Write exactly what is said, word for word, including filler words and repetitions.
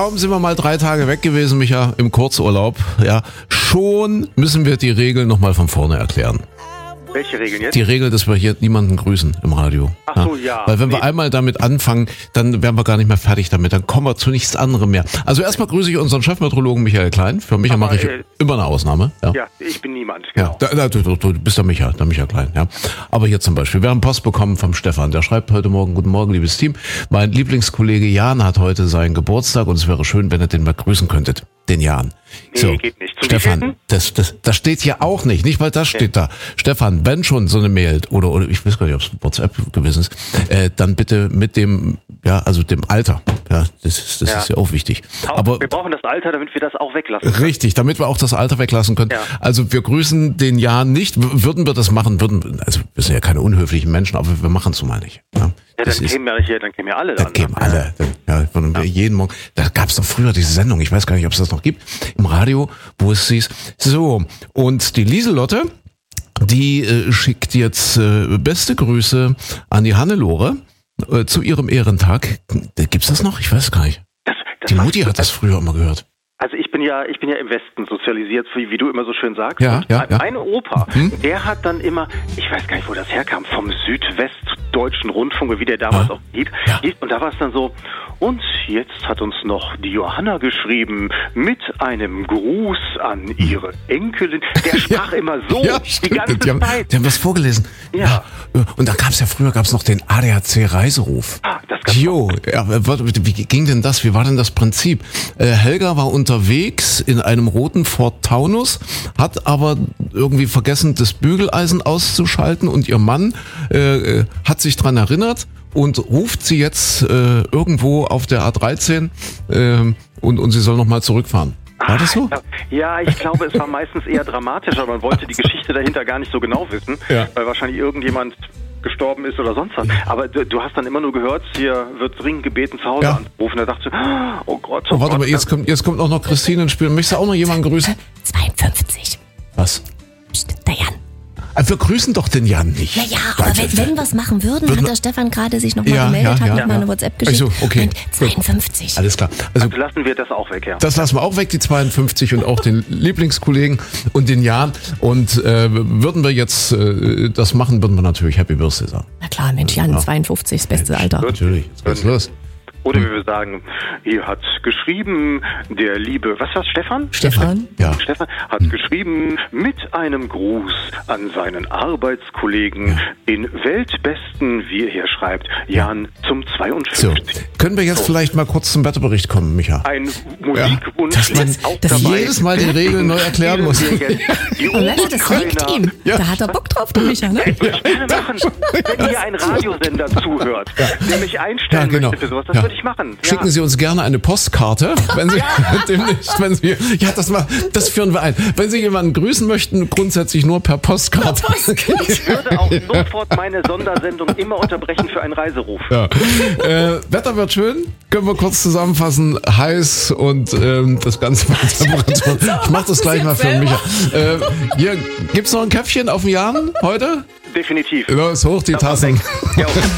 kaum sind wir mal drei Tage weg gewesen, Micha, im Kurzurlaub, ja, schon müssen wir die Regeln nochmal von vorne erklären. Welche Regeln jetzt? Die Regel, dass wir hier niemanden grüßen im Radio. Ach so, ja. Weil wenn nee. wir einmal damit anfangen, dann wären wir gar nicht mehr fertig damit. Dann kommen wir zu nichts anderem mehr. Also erstmal grüße ich unseren Chefmeteorologen Michael Klein. Für Micha mache ich äh, immer eine Ausnahme. Ja, ja ich bin niemand. Genau. Ja, da, du, du, du bist der Micha, der Micha Klein. Ja. Aber hier zum Beispiel, wir haben Post bekommen vom Stefan. Der schreibt heute Morgen: Guten Morgen, liebes Team. Mein Lieblingskollege Jan hat heute seinen Geburtstag und es wäre schön, wenn ihr den mal grüßen könntet. Den Jan. Nee, so, geht nicht. Zum Stefan, das, das, das steht hier auch nicht. Nicht mal das steht da. Stefan, wenn schon so eine Mail oder, oder ich weiß gar nicht, ob es WhatsApp gewesen ist, äh, dann bitte mit dem, ja, also dem Alter. Ja, das ist, das Ja. ist ja auch wichtig. Aber wir brauchen das Alter, damit wir das auch weglassen können. Richtig, damit wir auch das Alter weglassen können. Ja. Also wir grüßen den Jan nicht. W- Würden wir das machen, würden, also wir sind ja keine unhöflichen Menschen, aber wir machen es nun mal nicht. Ja, Ja, das dann ist, kämen ja hier, dann kämen ja alle dann dann. geben alle. Dann, ja, würden wir jeden Morgen. Da gab es doch früher diese Sendung, ich weiß gar nicht, ob es das noch gibt, im Radio, wo es hieß, so, und die Lieselotte, die äh, schickt jetzt äh, beste Grüße an die Hannelore äh, zu ihrem Ehrentag. Gibt's das noch? Ich weiß gar nicht. Das, das Die war- Mutti hat das früher immer gehört. Also ich bin ja, ich bin ja im Westen sozialisiert, wie, wie du immer so schön sagst. Ja, und ja, ja. Mein Opa, Hm? der hat dann immer, ich weiß gar nicht, wo das herkam, vom Südwestdeutschen Rundfunk, wie der damals Ja. auch hieß. Ja. Und da war es dann so, und jetzt hat uns noch die Johanna geschrieben mit einem Gruß an ihre Enkelin. Der sprach immer so die ganze die haben, Zeit. Die haben das vorgelesen. Ja. Und dann gab es ja früher gab's noch den A D A C-Reiseruf. Ah, das gab's Jo, ja, warte, wie ging denn das? Wie war denn das Prinzip? Äh, Helga war unterwegs in einem roten Ford Taunus, hat aber irgendwie vergessen, das Bügeleisen auszuschalten und ihr Mann äh, äh, hat sich dran erinnert und ruft sie jetzt äh, irgendwo auf der A dreizehn äh, und, und sie soll nochmal zurückfahren. War das so? Ja, ich glaube, es war meistens eher dramatisch, aber man wollte die Geschichte dahinter gar nicht so genau wissen, Ja. weil wahrscheinlich irgendjemand gestorben ist oder sonst was. Aber du, du hast dann immer nur gehört, hier wird dringend gebeten, zu Hause Ja. anzurufen. Da dachte ich, oh Gott, oh Oh, warte Gott. mal, jetzt kommt, jetzt kommt auch noch Christine ins Spiel. Möchtest du auch noch jemanden grüßen? zweiundfünfzig. Was? Psst, der Jan. Ah, wir grüßen doch den Jan nicht. Naja, aber wenn, wenn wir es machen würden, Würden hat wir- der Stefan gerade sich nochmal Ja, gemeldet, ja, hat ja, nochmal ja. eine WhatsApp geschickt. Ach so, okay. Und zweiundfünfzig. Alles klar. Also Also lassen wir das auch weg, ja. das lassen wir auch weg, die zweiundfünfzig und auch den Lieblingskollegen und den Jan. Und äh, würden wir jetzt äh, das machen, würden wir natürlich Happy Birthday sagen. Na klar, Mensch, Jan, Ja. zweiundfünfzig, das beste Alter. Natürlich. Jetzt geht's los. Oder wie wir sagen, hier hat geschrieben der liebe, was war's, Stefan? Stefan? Ja. Stefan hat geschrieben mit einem Gruß an seinen Arbeitskollegen, den Weltbesten, wie er hier schreibt, Jan zum So, zweiundfünfzig. können wir jetzt vielleicht mal kurz zum Wetterbericht kommen, Micha? Ein Musikwunsch Dass man ist auch dass dabei. jedes Mal die Regeln neu erklären muss. Wir jetzt die Und weißt du, das liegt Oberkölner- ihm. Ja. Da hat er Bock drauf, der Micha, ne? Würde ich gerne machen. Wenn hier ein Radiosender zuhört, der mich einstellen Ja, genau. möchte für sowas, das Ja. würde ich machen. Ja. Schicken Sie uns gerne eine Postkarte, wenn Sie demnächst, wenn Sie, ja, das mal, das führen wir ein. Wenn Sie jemanden grüßen möchten, grundsätzlich nur per Postkarte. Ich würde auch sofort meine Sondersendung immer unterbrechen für einen Reiseruf. Ja. Äh, Wetter wird schön, können wir kurz zusammenfassen. Heiß und ähm, das Ganze bei Temperatur. Ich mach das gleich mal für Micha. Äh, hier, gibt's noch ein Köpfchen auf dem Jan heute? Definitiv. Los, hoch die Das war Tassen. weg. Ja, okay.